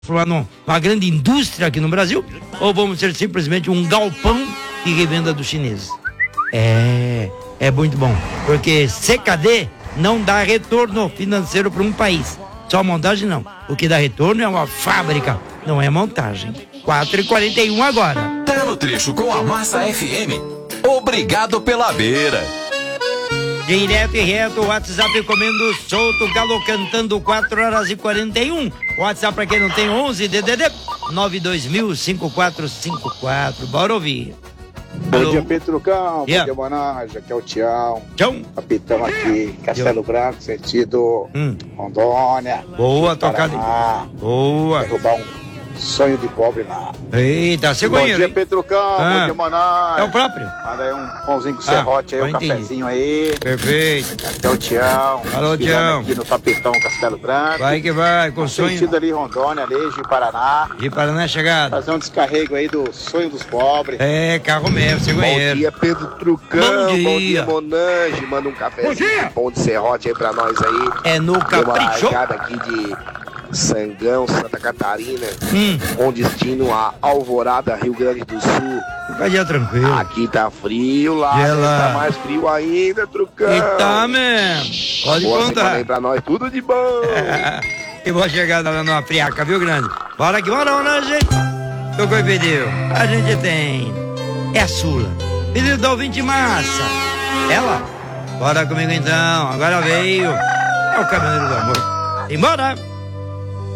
uma grande indústria aqui no Brasil, ou vamos ser simplesmente um galpão de revenda dos chineses? É muito bom, porque CKD não dá retorno financeiro para um país. Só montagem não. O que dá retorno é uma fábrica, não é montagem. 4h41 agora. Tá no trecho com a Massa FM. Obrigado pela beira. Direto e reto, WhatsApp comendo solto, Galo cantando 4h41. WhatsApp pra quem não tem 11 DDD 920005454. Bora ouvir. Bom dia, Petrucão. Yeah. Bom dia, Manage. Aqui é o Tião. Tchau. Capitão aqui, Castelo Branco, sentido Rondônia. Boa, tocada. Boa. Derrubar um sonho de pobre lá. Eita, cegonheiro. Bom dia, hein? Petrucão. Bom dia, Manage. É o próprio? Manda aí um pãozinho com serrote aí, um entendi. cafezinho aí. Perfeito. Aqui é o Tião. Alô, Tião. Aqui no Tapetão, Castelo Branco. Vai que vai, com sonho. Sentido ali, Rondônia, ali, de Paraná. De Paraná chegada. Fazer um descarrego aí do sonho dos pobres. É, carro mesmo, cegonheiro. Bom dia, Pedro Trucão. Bom dia. Bom dia, Monange. Manda um cafezinho, um pão de serrote aí pra nós aí. É no Deu uma Capricho. largada aqui de Sangão, Santa Catarina, Hum. com destino a Alvorada, Rio Grande do Sul. Vai dia tranquilo. Aqui tá frio, lá E lá? tá mais frio ainda, Trucão. E tá mesmo. Pode Boa semana contar. aí pra nós, tudo de bom. E boa chegada lá numa friaca, viu, grande? Bora que bora, né, gente? Tocou e pediu. A gente tem. É a Sula. Pedido da ouvinte massa. Ela? Bora comigo então. Agora veio. É o caminhoneiro do amor. Embora.